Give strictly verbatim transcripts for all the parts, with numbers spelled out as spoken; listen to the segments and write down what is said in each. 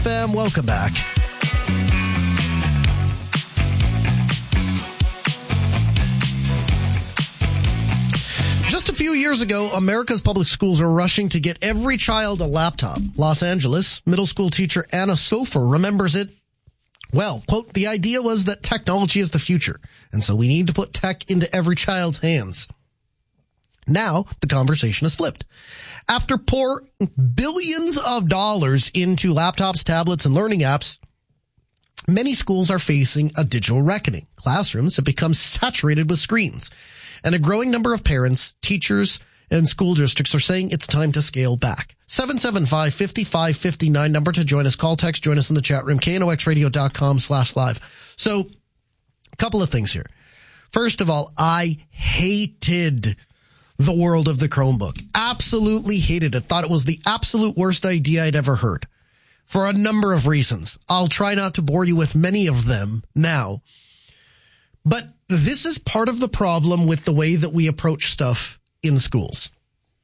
F M. Welcome back. Just a few years ago, America's public schools are rushing to get every child a laptop. Los Angeles middle school teacher Anna Sofer remembers it well. Quote, the idea was that technology is the future, and so we need to put tech into every child's hands. Now, the conversation has flipped. After pour billions of dollars into laptops, tablets, and learning apps, many schools are facing a digital reckoning. Classrooms have become saturated with screens, and a growing number of parents, teachers, and school districts are saying it's time to scale back. seven seven five, five five five nine, number to join us. Call, text, join us in the chat room, K N O X radio dot com slash live. So, a couple of things here. First of all, I hated the world of the Chromebook. Absolutely hated it. Thought it was the absolute worst idea I'd ever heard. For a number of reasons. I'll try not to bore you with many of them now. But this is part of the problem with the way that we approach stuff in schools.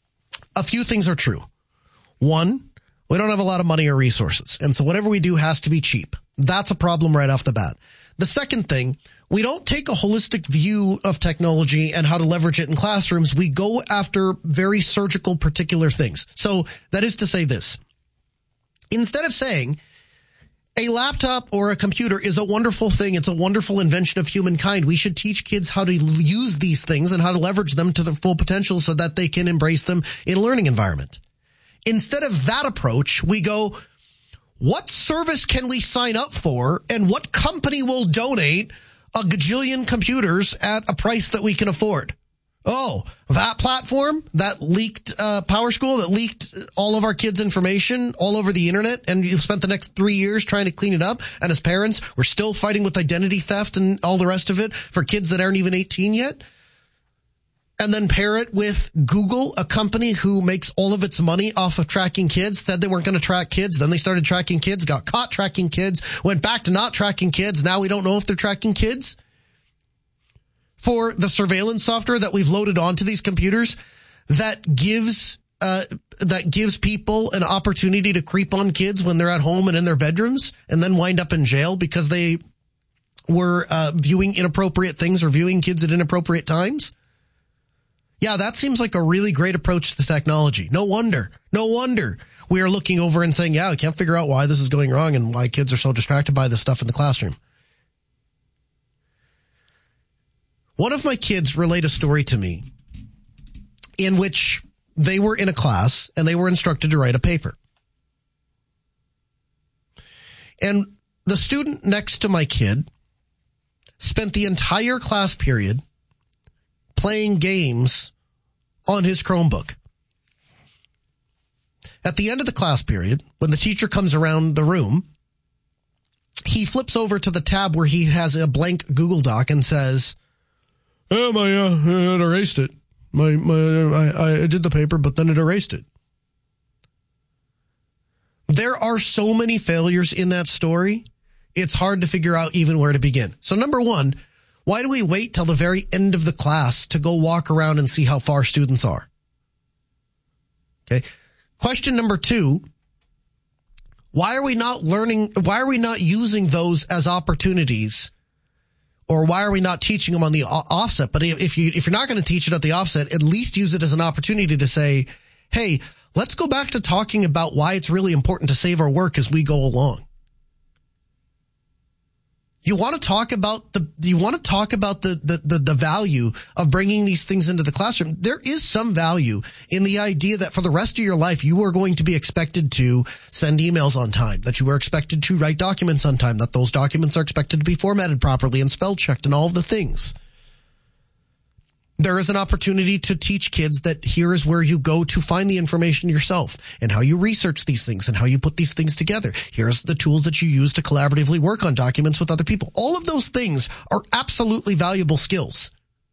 A few things are true. One, we don't have a lot of money or resources, and so whatever we do has to be cheap. That's a problem right off the bat. The second thing, we don't take a holistic view of technology and how to leverage it in classrooms. We go after very surgical particular things. So that is to say this. Instead of saying a laptop or a computer is a wonderful thing, it's a wonderful invention of humankind, we should teach kids how to use these things and how to leverage them to their full potential so that they can embrace them in a learning environment. Instead of that approach, we go, what service can we sign up for and what company will donate a gajillion computers at a price that we can afford? Oh, that platform that leaked uh, PowerSchool, that leaked all of our kids' information all over the internet, and you've spent the next three years trying to clean it up, and as parents, we're still fighting with identity theft and all the rest of it for kids that aren't even eighteen yet? And then pair it with Google, a company who makes all of its money off of tracking kids, said they weren't going to track kids, then they started tracking kids, got caught tracking kids, went back to not tracking kids, now we don't know if they're tracking kids. For the surveillance software that we've loaded onto these computers that gives uh that gives people an opportunity to creep on kids when they're at home and in their bedrooms and then wind up in jail because they were uh viewing inappropriate things or viewing kids at inappropriate times. Yeah, that seems like a really great approach to technology. No wonder. No wonder we are looking over and saying, yeah, we can't figure out why this is going wrong and why kids are so distracted by this stuff in the classroom. One of my kids relayed a story to me in which they were in a class and they were instructed to write a paper. And the student next to my kid spent the entire class period playing games on his Chromebook. At the end of the class period, when the teacher comes around the room, he flips over to the tab where he has a blank Google Doc and says, oh, my, uh, it erased it. My, my, I, I did the paper, but then it erased it. There are so many failures in that story, it's hard to figure out even where to begin. So number one, why do we wait till the very end of the class to go walk around and see how far students are? Okay. Question number two, why are we not learning, why are we not using those as opportunities? Or why are we not teaching them on the offset? But if you, if you're not going to teach it at the offset, at least use it as an opportunity to say, hey, let's go back to talking about why it's really important to save our work as we go along. You want to talk about the, you want to talk about the, the, the, the value of bringing these things into the classroom. There is some value in the idea that for the rest of your life, you are going to be expected to send emails on time, that you are expected to write documents on time, that those documents are expected to be formatted properly and spell checked and all of the things. There is an opportunity to teach kids that here is where you go to find the information yourself and how you research these things and how you put these things together. Here's the tools that you use to collaboratively work on documents with other people. All of those things are absolutely valuable skills.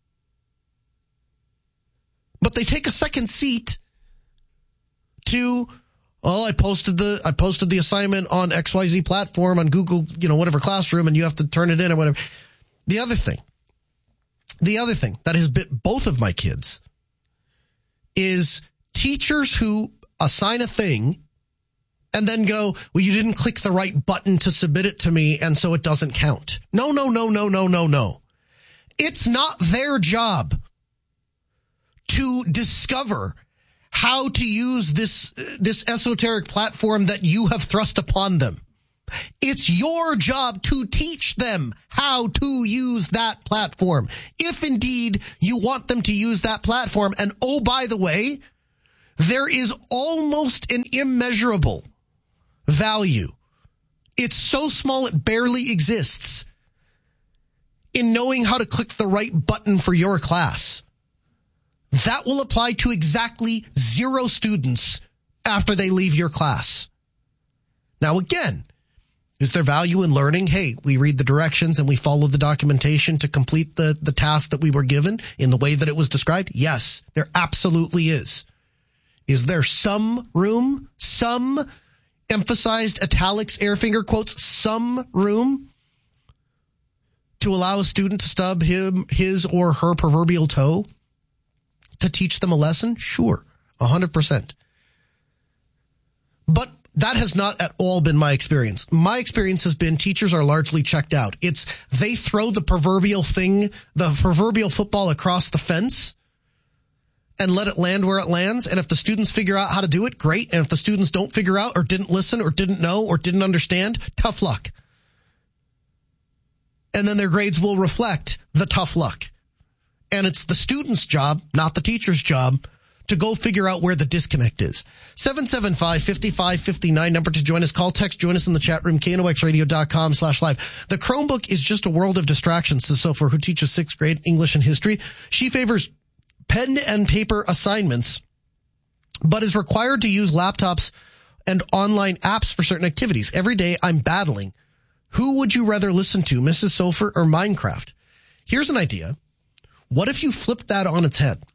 But they take a second seat to, oh, I posted the, I posted the assignment on X Y Z platform on Google, you know, whatever Classroom, and you have to turn it in or whatever. The other thing. The other thing that has bit both of my kids is teachers who assign a thing and then go, well, you didn't click the right button to submit it to me, and so it doesn't count. No, no, no, no, no, no, no. It's not their job to discover how to use this, this esoteric platform that you have thrust upon them. It's your job to teach them how to use that platform. If indeed you want them to use that platform. And oh, by the way, there is almost an immeasurable value. It's so small it barely exists in knowing how to click the right button for your class. That will apply to exactly zero students after they leave your class. Now, again, is there value in learning? Hey, we read the directions and we follow the documentation to complete the, the task that we were given in the way that it was described? Yes, there absolutely is. Is there some room, some emphasized italics, air finger quotes, some room to allow a student to stub him, his or her proverbial toe to teach them a lesson? Sure, one hundred percent. But that has not at all been my experience. My experience has been teachers are largely checked out. It's they throw the proverbial thing, the proverbial football across the fence and let it land where it lands. And if the students figure out how to do it, great. And if the students don't figure out or didn't listen or didn't know or didn't understand, tough luck. And then their grades will reflect the tough luck. And it's the student's job, not the teacher's job, to go figure out where the disconnect is. seven seven five, five five five nine, number to join us. Call, text, join us in the chat room, K N O X radio dot com slash live. The Chromebook is just a world of distractions, says Sophie, who teaches sixth grade English and history. She favors pen and paper assignments, but is required to use laptops and online apps for certain activities. Every day I'm battling. Who would you rather listen to, Missus Sofer or Minecraft? Here's an idea. What if you flipped that on its head?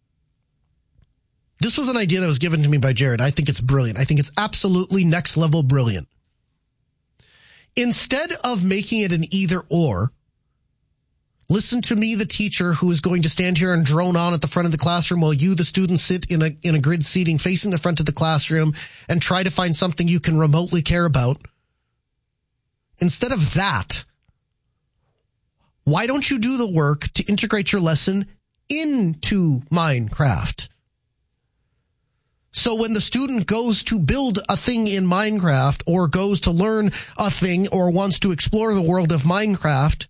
This was an idea that was given to me by Jared. I think it's brilliant. I think it's absolutely next level brilliant. Instead of making it an either or, listen to me, the teacher, who is going to stand here and drone on at the front of the classroom while you, the student, sit in a, in a grid seating facing the front of the classroom and try to find something you can remotely care about. Instead of that, why don't you do the work to integrate your lesson into Minecraft? So when the student goes to build a thing in Minecraft or goes to learn a thing or wants to explore the world of Minecraft,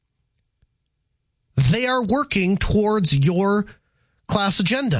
they are working towards your class agenda.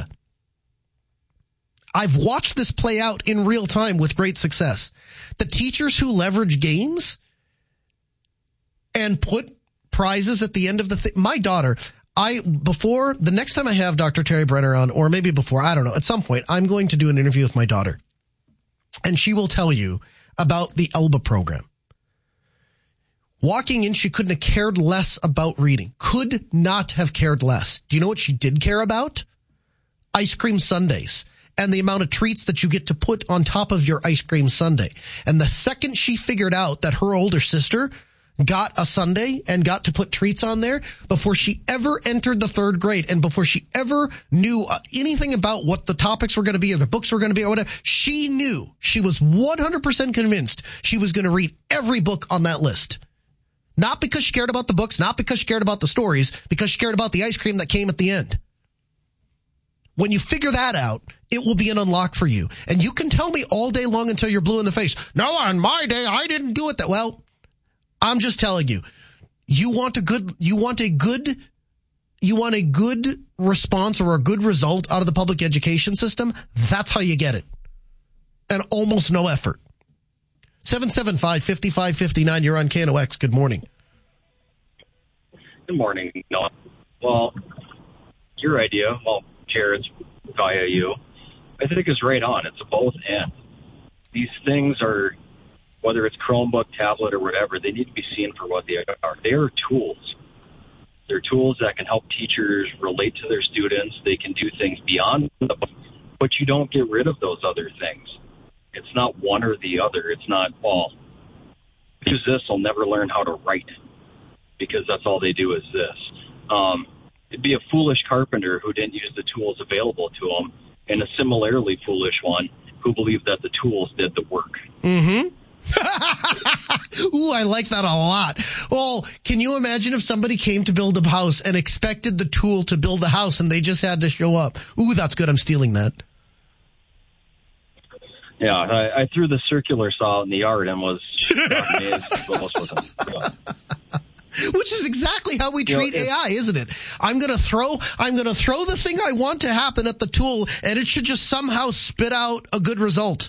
I've watched this play out in real time with great success. The teachers who leverage games and put prizes at the end of the thing. My daughter, I, before, the next time I have Doctor Terry Brenner on, or maybe before, I don't know, at some point, I'm going to do an interview with my daughter. And she will tell you about the ELBA program. Walking in, she couldn't have cared less about reading. Could not have cared less. Do you know what she did care about? Ice cream sundaes and the amount of treats that you get to put on top of your ice cream sundae. And the second she figured out that her older sister got a sundae and got to put treats on there, before she ever entered the third grade and before she ever knew anything about what the topics were going to be or the books were going to be or whatever, she knew, she was one hundred percent convinced she was going to read every book on that list. Not because she cared about the books, not because she cared about the stories, because she cared about the ice cream that came at the end. When you figure that out, it will be an unlock for you. And you can tell me all day long until you're blue in the face, no, on my day, I didn't do it that well. I'm just telling you, you want a good, you want a good, you want a good response or a good result out of the public education system. That's how you get it. And almost no effort. seven seven five, five five five nine, you're on K N O X. Good morning. Good morning. No. Well, your idea, well, Jared's via you, I think is right on. It's a both and. These things are, whether it's Chromebook, tablet, or whatever, they need to be seen for what they are. They are tools. They're tools that can help teachers relate to their students. They can do things beyond the book, but you don't get rid of those other things. It's not one or the other. It's not, well, use this, I'll never learn how to write, because that's all they do is this. Um, it'd be a foolish carpenter who didn't use the tools available to him, and a similarly foolish one who believe that the tools did the work. Mm-hmm. Ooh, I like that a lot. Well, can you imagine if somebody came to build a house and expected the tool to build the house and they just had to show up? Ooh, that's good. I'm stealing that. Yeah, I, I threw the circular saw in the yard and was amazed what was with it. Yeah. Which is exactly how we treat you know, A I, isn't it? I'm going to throw, I'm going to throw the thing I want to happen at the tool, and it should just somehow spit out a good result.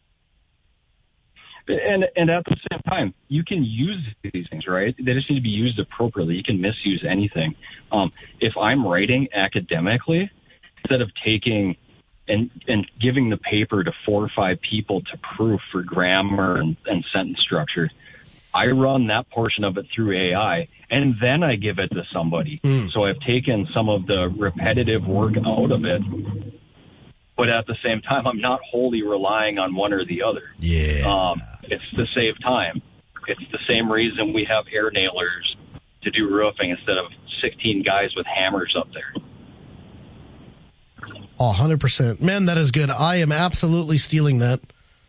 And and at the same time, you can use these things, right? They just need to be used appropriately. You can misuse anything. Um, if I'm writing academically, instead of taking and and giving the paper to four or five people to proof for grammar and, and sentence structure, I run that portion of it through A I, and then I give it to somebody. Mm. So I've taken some of the repetitive work out of it, but at the same time, I'm not wholly relying on one or the other. Yeah. Um, it's to save time. It's the same reason we have air nailers to do roofing instead of sixteen guys with hammers up there. Oh, one hundred percent. Man, that is good. I am absolutely stealing that.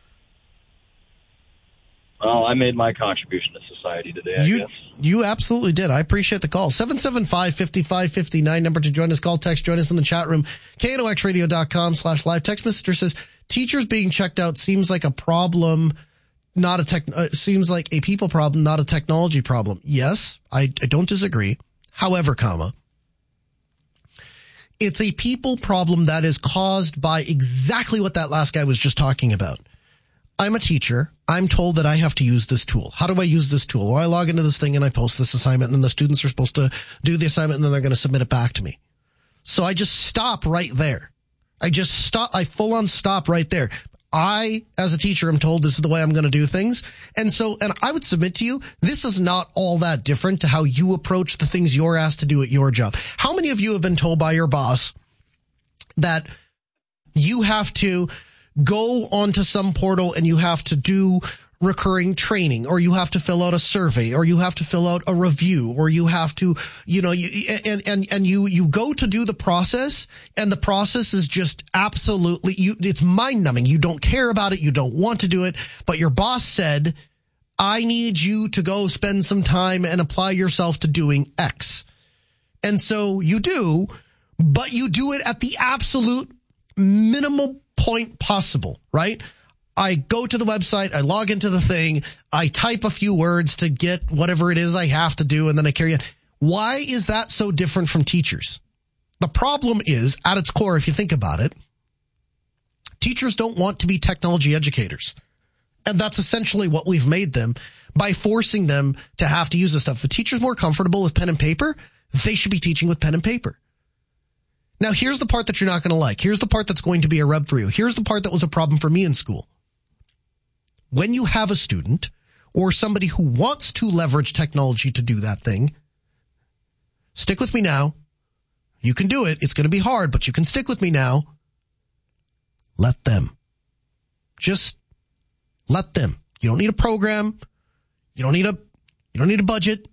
Well, I made my contribution to society today, I you, guess. You absolutely did. I appreciate the call. seven seven five, five five five nine, number to join us. Call, text, join us in the chat room. K N O X radio dot com slash live. Text Mister says, teachers being checked out seems like a problem, not a tech, uh, seems like a people problem, not a technology problem. Yes, I, I don't disagree. However, comma, it's a people problem that is caused by exactly what that last guy was just talking about. I'm a teacher. I'm told that I have to use this tool. How do I use this tool? Well, I log into this thing and I post this assignment, and then the students are supposed to do the assignment, and then they're going to submit it back to me. So I just stop right there. I just stop. I full on stop right there. I, as a teacher, am told this is the way I'm going to do things. And so, and I would submit to you, this is not all that different to how you approach the things you're asked to do at your job. How many of you have been told by your boss that you have to go onto some portal and you have to do recurring training, or you have to fill out a survey, or you have to fill out a review, or you have to, you know, you, and, and, and you, you go to do the process, and the process is just absolutely, you, it's mind numbing. You don't care about it. You don't want to do it, but your boss said, I need you to go spend some time and apply yourself to doing X. And so you do, but you do it at the absolute minimal point possible, right? I go to the website, I log into the thing, I type a few words to get whatever it is I have to do, and then I carry it. Why is that so different from teachers? The problem is, at its core, if you think about it, teachers don't want to be technology educators. And that's essentially what we've made them by forcing them to have to use this stuff. If a teacher's more comfortable with pen and paper, they should be teaching with pen and paper. Now, here's the part that you're not going to like. Here's the part that's going to be a rub for you. Here's the part that was a problem for me in school. When you have a student or somebody who wants to leverage technology to do that thing, stick with me now. You can do it. It's going to be hard, but you can stick with me now. Let them. Just let them. You don't need a program. You don't need a, you don't need a budget.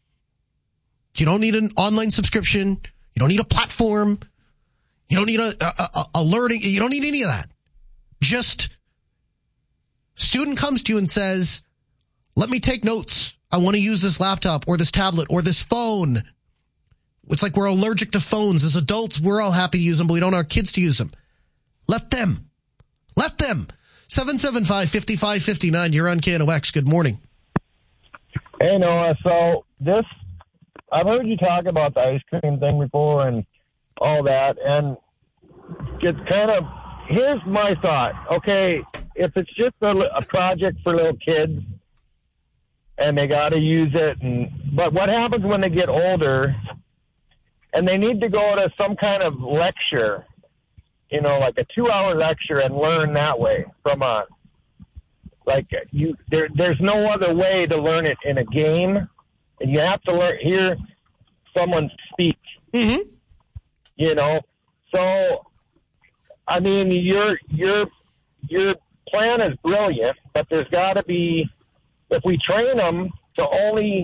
You don't need an online subscription. You don't need a platform. You don't need a, a, a, a learning. You don't need any of that. Just student comes to you and says, let me take notes. I want to use this laptop or this tablet or this phone. It's like we're allergic to phones. As adults, we're all happy to use them, but we don't want our kids to use them. Let them. Let them. seven seven five, five five five nine. You're on K N O X. Good morning. Hey, Noah. So this, I've heard you talk about the ice cream thing before and all that, and it's kind of, here's my thought. Okay, if it's just a, a project for little kids and they got to use it, and but what happens when they get older and they need to go to some kind of lecture, you know, like a two-hour lecture and learn that way from a, like you, there, there's no other way to learn it in a game, and you have to learn, hear someone speak, mm-hmm. you know, so, I mean, your, your, your plan is brilliant, but there's got to be, if we train them to only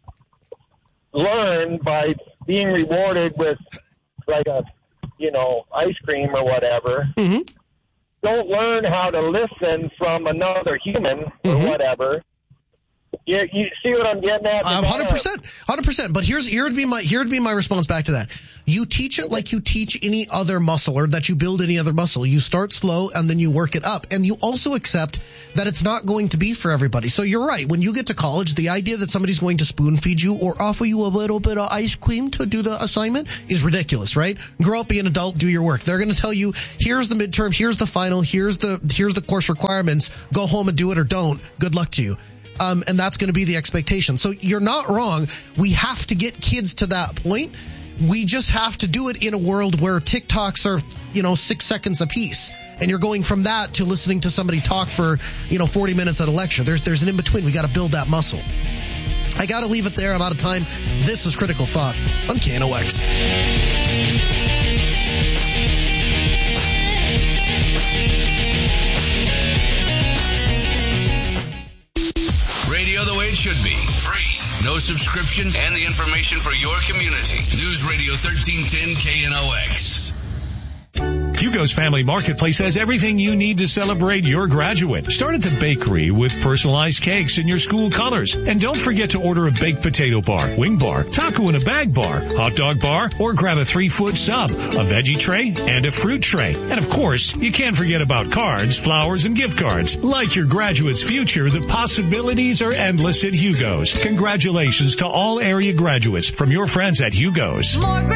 learn by being rewarded with like a, you know, ice cream or whatever, mm-hmm. don't learn how to listen from another human or Mm-hmm. whatever. You, you see what I'm getting at? Um, hundred percent, hundred percent. But here's here would be my here would be my response back to that. You teach it like you teach any other muscle, or that you build any other muscle. You start slow and then you work it up, and you also accept that it's not going to be for everybody. So you're right. When you get to college, the idea that somebody's going to spoon feed you or offer you a little bit of ice cream to do the assignment is ridiculous, right? Grow up, be an adult, do your work. They're going to tell you, here's the midterm, here's the final, here's the here's the course requirements. Go home and do it or don't. Good luck to you. Um, and that's going to be the expectation. So you're not wrong. We have to get kids to that point. We just have to do it in a world where TikToks are, you know, six seconds a piece. And you're going from that to listening to somebody talk for, you know, forty minutes at a lecture. There's, there's an in-between. We got to build that muscle. I got to leave it there. I'm out of time. This is Critical Thought on K N O X. Radio the way it should be. Free. No subscription and the information for your community. News Radio thirteen ten K N O X. Hugo's Family Marketplace has everything you need to celebrate your graduate. Start at the bakery with personalized cakes in your school colors. And don't forget to order a baked potato bar, wing bar, taco in a bag bar, hot dog bar, or grab a three-foot sub, a veggie tray, and a fruit tray. And of course, you can't forget about cards, flowers, and gift cards. Like your graduate's future, the possibilities are endless at Hugo's. Congratulations to all area graduates from your friends at Hugo's. More